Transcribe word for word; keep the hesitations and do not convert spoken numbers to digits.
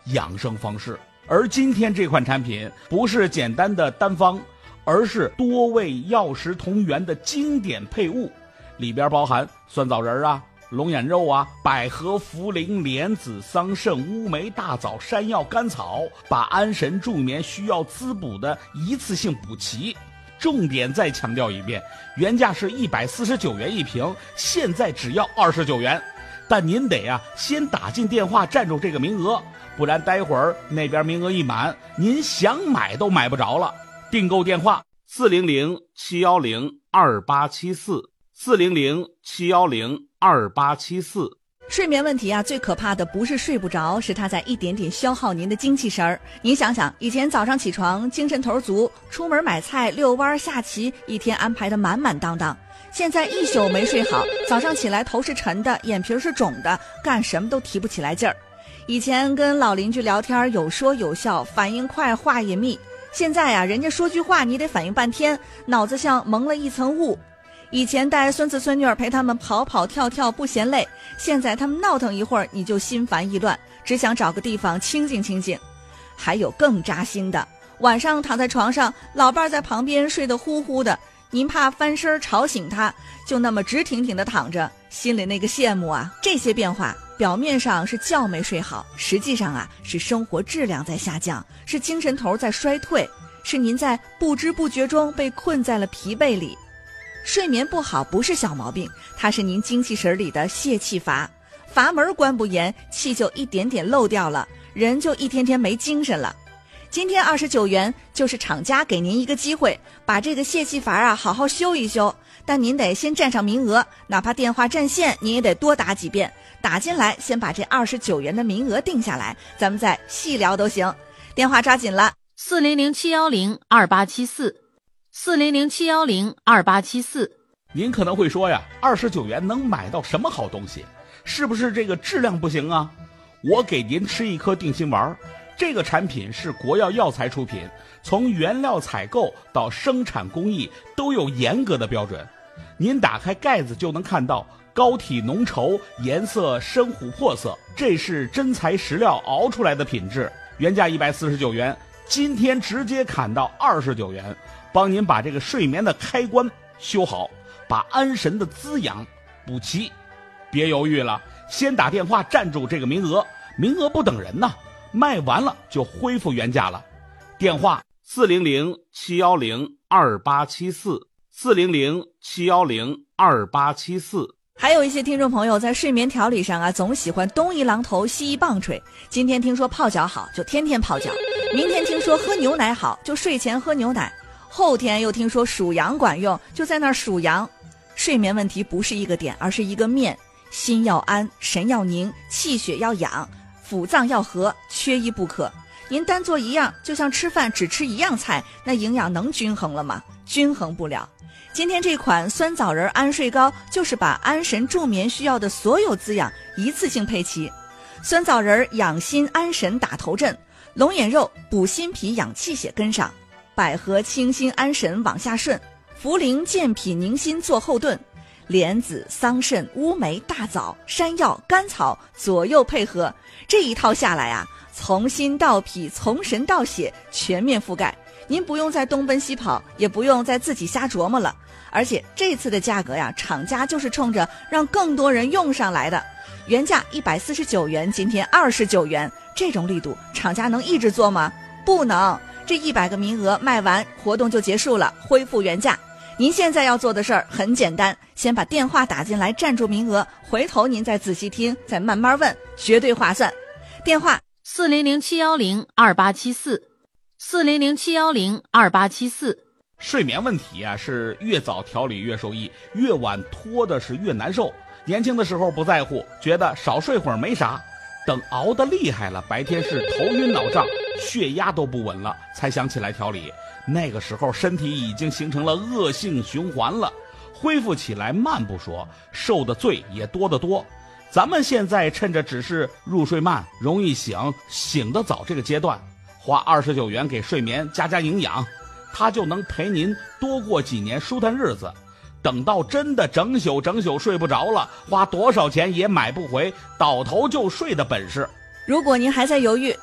养生方式。而今天这款产品不是简单的单方，而是多味药食同源的经典配物，里边包含酸枣仁啊、龙眼肉啊、百合、茯苓、莲子、桑葚、乌梅、大枣、山药、甘草，把安神助眠需要滋补的一次性补齐。重点再强调一遍，原价是一百四十九元一瓶，现在只要二十九元。但您得啊先打进电话占住这个名额，不然待会儿那边名额一满，您想买都买不着了。订购电话四零零七一零二八七四 四零零七一零二八七四。 睡眠问题啊，最可怕的不是睡不着，是它在一点点消耗您的精气神儿。您想想，以前早上起床精神头足，出门买菜、遛弯、下棋，一天安排的满满当当。现在一宿没睡好，早上起来头是沉的，眼皮是肿的，干什么都提不起来劲儿。以前跟老邻居聊天有说有笑，反应快，话也密。现在呀、啊，人家说句话你得反应半天，脑子像蒙了一层雾。以前带孙子孙女儿陪他们跑跑跳跳不嫌累，现在他们闹腾一会儿你就心烦意乱，只想找个地方清静清静。还有更扎心的，晚上躺在床上，老伴在旁边睡得呼呼的，您怕翻身吵醒他，就那么直挺挺地躺着，心里那个羡慕啊。这些变化表面上是觉没睡好，实际上啊是生活质量在下降，是精神头在衰退，是您在不知不觉中被困在了疲惫里。睡眠不好不是小毛病，它是您精气神里的泄气阀，阀门关不严，气就一点点漏掉了，人就一天天没精神了。今天二十九元就是厂家给您一个机会，把这个泄气阀啊好好修一修，但您得先占上名额，哪怕电话占线您也得多打几遍，打进来先把这二十九元的名额定下来，咱们再细聊都行。电话抓紧了， 四零零七一零二八七四 四零零七一零二八七四。 您可能会说呀，二十九元能买到什么好东西？是不是这个质量不行啊？我给您吃一颗定心丸，这个产品是国药药材出品，从原料采购到生产工艺都有严格的标准。您打开盖子就能看到膏体浓稠，颜色深琥珀色，这是真材实料熬出来的品质。原价一百四十九元，今天直接砍到二十九元，帮您把这个睡眠的开关修好，把安神的滋养补齐。别犹豫了，先打电话占住这个名额，名额不等人呐，卖完了就恢复原价了。电话四零零七一零二八七四 四零零七一零二八七四。 还有一些听众朋友在睡眠调理上啊，总喜欢东一榔头西一棒槌。今天听说泡脚好，就天天泡脚；明天听说喝牛奶好，就睡前喝牛奶；后天又听说数羊管用，就在那儿数羊。睡眠问题不是一个点，而是一个面。心要安，神要宁，气血要养，腑脏要和，缺一不可。您单做一样，就像吃饭只吃一样菜，那营养能均衡了吗？均衡不了。今天这款酸枣仁安睡膏就是把安神助眠需要的所有滋养一次性配齐。酸枣仁养心安神打头阵，龙眼肉补心脾养气血跟上，百合清心安神往下顺，茯苓健脾宁心做后盾，莲子、桑葚、乌梅、大枣、山药、甘草左右配合，这一套下来啊，从心到脾，从神到血，全面覆盖。您不用再东奔西跑，也不用再自己瞎琢磨了。而且这次的价格呀，厂家就是冲着让更多人用上来的。原价一百四十九元，今天二十九元，这种力度，厂家能一直做吗？不能。这一百个名额卖完，活动就结束了，恢复原价。您现在要做的事儿很简单，先把电话打进来占住名额，回头您再仔细听，再慢慢问，绝对划算。电话四零零七一零二八七四 四零零七一零二八七四。 睡眠问题啊，是越早调理越受益，越晚拖的是越难受。年轻的时候不在乎，觉得少睡会儿没啥，等熬得厉害了，白天是头晕脑胀，血压都不稳了，才想起来调理。那个时候身体已经形成了恶性循环了，恢复起来慢不说，受的罪也多得多。咱们现在趁着只是入睡慢，容易醒，醒得早这个阶段，花二十九元给睡眠加加营养，它就能陪您多过几年舒坦日子。等到真的整宿整宿睡不着了，花多少钱也买不回倒头就睡的本事。 如果您还在犹豫，